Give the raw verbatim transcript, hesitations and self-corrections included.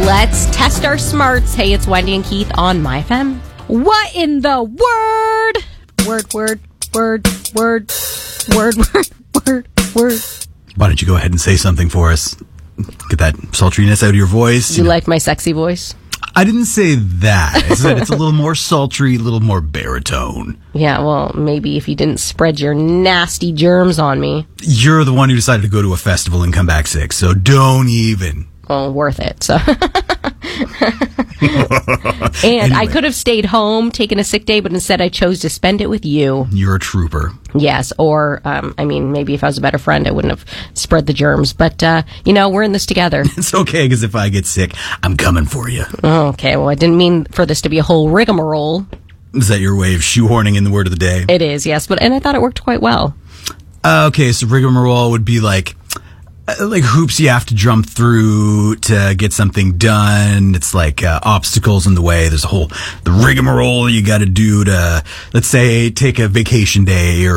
Let's test our smarts. Hey, it's Wendy and Keith on My F M. What in the word? Word, word, word, word, word, word, word, word. Why don't you go ahead and say something for us? Get that sultriness out of your voice. You, you know. Like my sexy voice? I didn't say that. I said it's a little more sultry, a little more baritone. Yeah, well, maybe if you didn't spread your nasty germs on me. You're the one who decided to go to a festival and come back sick, so don't even. Well, worth it, so. And Anyway. I could have stayed home, taken a sick day, but instead I chose to spend it with you. You're a trooper. Yes, or, um, I mean, maybe if I was a better friend, I wouldn't have spread the germs. But, uh, you know, we're in this together. It's okay, because if I get sick, I'm coming for you. Okay, well, I didn't mean for this to be a whole rigmarole. Is that your way of shoehorning in the word of the day? It is, yes, but and I thought it worked quite well. Uh, okay, so rigmarole would be like... Uh, like hoops you have to jump through to get something done. It's like uh, obstacles in the way. There's a whole the rigmarole you got to do to, let's say, take a vacation day or